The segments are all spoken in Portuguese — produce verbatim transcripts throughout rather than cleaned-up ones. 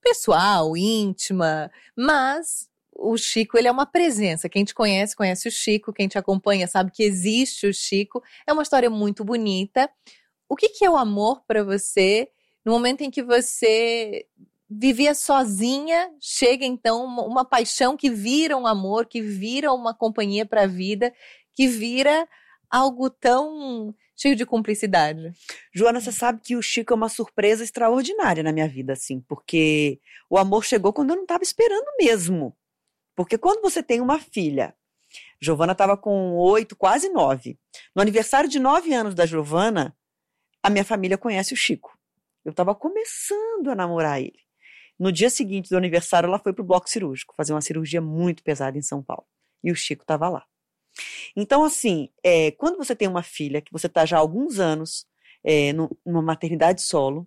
pessoal, íntima, mas o Chico, ele é uma presença. Quem te conhece, conhece o Chico, quem te acompanha sabe que existe o Chico. É uma história muito bonita. O que, que é o amor para você no momento em que você vivia sozinha, chega então uma, uma paixão que vira um amor, que vira uma companhia para a vida, que vira algo tão cheio de cumplicidade? Joana, você sabe que o Chico é uma surpresa extraordinária na minha vida, assim, porque o amor chegou quando eu não estava esperando mesmo. Porque quando você tem uma filha, Giovana estava com oito, quase nove. No aniversário de nove anos da Giovana, a minha família conhece o Chico. Eu estava começando a namorar ele. No dia seguinte do aniversário, ela foi para o bloco cirúrgico, fazer uma cirurgia muito pesada em São Paulo. E o Chico estava lá. Então, assim, é, quando você tem uma filha, que você está já há alguns anos é, no, numa maternidade solo,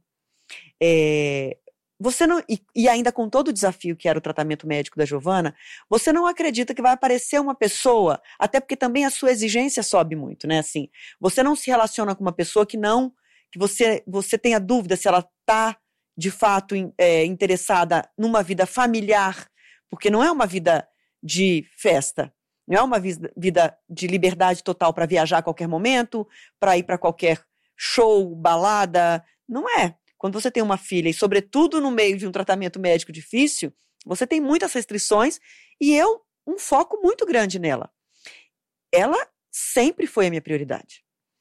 é, você não, e, e ainda com todo o desafio que era o tratamento médico da Giovana, você não acredita que vai aparecer uma pessoa, até porque também a sua exigência sobe muito, né? Assim, você não se relaciona com uma pessoa que não, que você, você tenha dúvida se ela está, de fato, é, interessada numa vida familiar, porque não é uma vida de festa, não é uma vida de liberdade total para viajar a qualquer momento, para ir para qualquer show, balada, não é. Quando você tem uma filha, e sobretudo no meio de um tratamento médico difícil, você tem muitas restrições, e eu, um foco muito grande nela. Ela sempre foi a minha prioridade.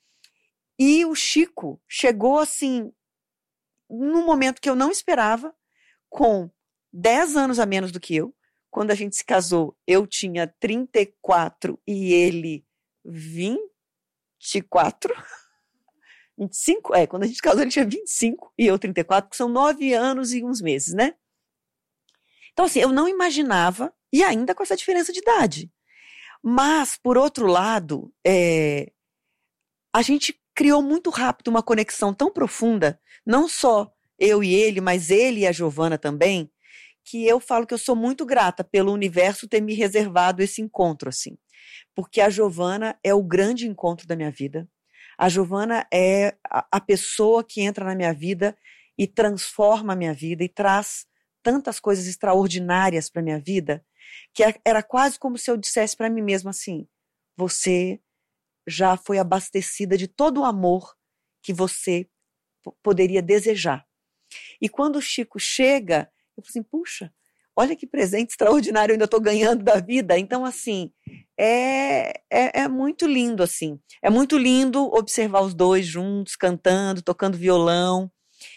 E o Chico chegou assim, num momento que eu não esperava, com dez anos a menos do que eu. Quando a gente se casou, eu tinha trinta e quatro e ele vinte e quatro. vinte e cinco, é, quando a gente se casou ele tinha vinte e cinco e eu trinta e quatro, que são nove anos e uns meses, né? Então assim, eu não imaginava, e ainda com essa diferença de idade. Mas, por outro lado, é, a gente criou muito rápido uma conexão tão profunda, não só eu e ele, mas ele e a Giovana também, que eu falo que eu sou muito grata pelo universo ter me reservado esse encontro, assim. Porque a Giovana é o grande encontro da minha vida. A Giovana é a, a pessoa que entra na minha vida e transforma a minha vida e traz tantas coisas extraordinárias para a minha vida, que era quase como se eu dissesse para mim mesma assim, você já foi abastecida de todo o amor que você p- poderia desejar. E quando o Chico chega, eu falo assim, puxa, olha que presente extraordinário eu ainda estou ganhando da vida. Então, assim, é, é, é muito lindo, assim. É muito lindo observar os dois juntos, cantando, tocando violão.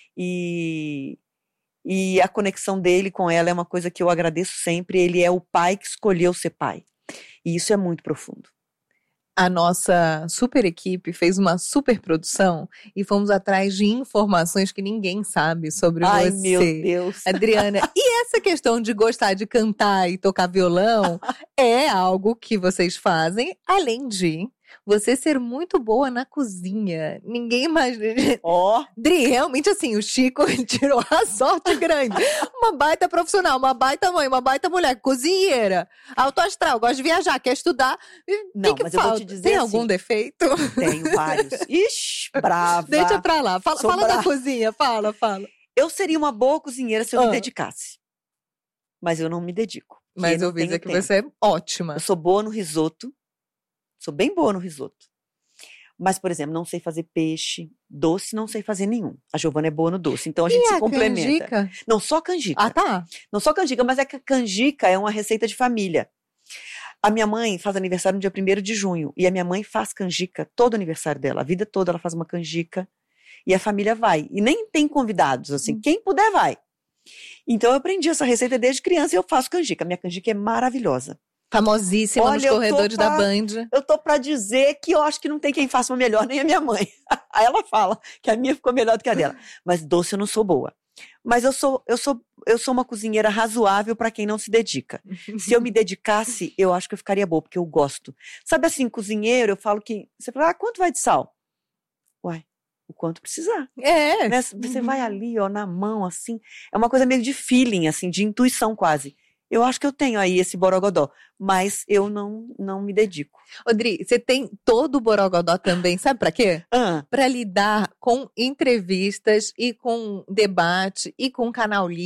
E, e a conexão dele com ela é uma coisa que eu agradeço sempre. Ele é o pai que escolheu ser pai. E isso é muito profundo. A nossa super equipe fez uma super produção e fomos atrás de informações que ninguém sabe sobre Ai, você. meu Deus. Adriana, e essa questão de gostar de cantar e tocar violão é algo que vocês fazem, além de você ser muito boa na cozinha. Ninguém imagina. Ó, Dri, realmente assim, o Chico tirou a sorte grande. Uma baita profissional, uma baita mãe, uma baita mulher, cozinheira, alto astral, gosta de viajar, quer estudar. não, que que mas eu vou falta? te dizer Tem assim, algum defeito? tenho vários. Ixi, brava. Deixa pra lá. Fala, Sou fala da brava. cozinha, fala, fala. Eu seria uma boa cozinheira se eu me Ah. dedicasse. Mas eu não me dedico. porque Mas não eu ouvi tenho dizer que tempo. você é ótima. Eu sou boa no risoto. Sou bem boa no risoto. Mas, por exemplo, não sei fazer peixe. Doce não sei fazer nenhum. A Giovana é boa no doce. Então a gente E se a complementa. canjica? Não, só canjica. Ah, tá. Não só canjica, mas é que a canjica é uma receita de família. A minha mãe faz aniversário no dia primeiro de junho. E a minha mãe faz canjica todo aniversário dela. A vida toda ela faz uma canjica. E a família vai. E nem tem convidados, assim. Hum. Quem puder, vai. Então eu aprendi essa receita desde criança e eu faço canjica. Minha canjica é maravilhosa. Famosíssima Olha, nos eu tô corredores da pra- Band. Eu tô pra dizer que eu acho que não tem quem faça uma melhor, nem a minha mãe. Aí ela fala que a minha ficou melhor do que a dela. Mas doce eu não sou boa. Mas eu sou, eu sou, eu sou uma cozinheira razoável pra quem não se dedica. Se eu me dedicasse, eu acho que eu ficaria boa, porque eu gosto. Sabe assim, cozinheiro, eu falo que... Você fala, ah, quanto vai de sal? Uai, o quanto precisar. É. Né? Você Uhum. vai ali, ó, na mão, assim. É uma coisa meio de feeling, assim, de intuição quase. Eu acho que eu tenho aí esse borogodó, mas eu não, não me dedico. Odri, você tem todo o borogodó também, sabe pra quê? Ah, Pra lidar com entrevistas e com debate e com canal livre.